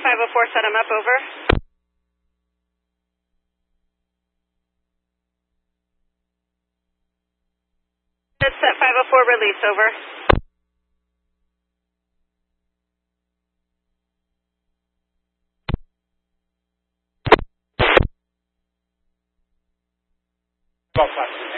504, set him up, over. Set 504, release, over. Golf class.